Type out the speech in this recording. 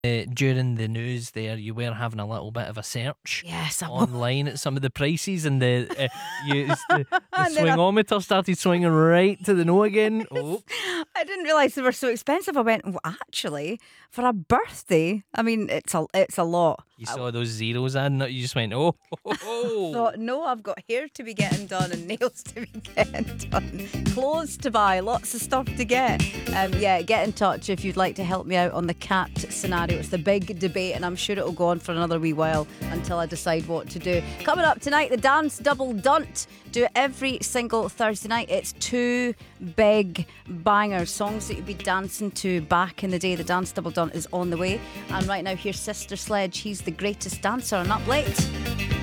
during the news there, you were having a little bit of a search Yes, I was. online at some of the prices, and the And then swingometer started swinging right to the no again. Oh, I didn't realise they were so expensive. I went, well, actually, for a birthday, I mean, it's a lot. you saw those zeros adding up, you just went, oh, Thought, no, I've got hair to be getting done and nails to be getting done, clothes to buy, lots of stuff to get. Yeah, get in touch if you'd like to help me out on the cat scenario. It's the big debate, and I'm sure it'll go on for another wee while until I decide what to do. Coming up tonight, the Dance Double Dunt. Do it every single Thursday night. It's two big bangers, songs that you'd be dancing to back in the day. The Dance Double Dunt is on the way. And right now, here's Sister Sledge. He's the greatest dancer, and Up Late.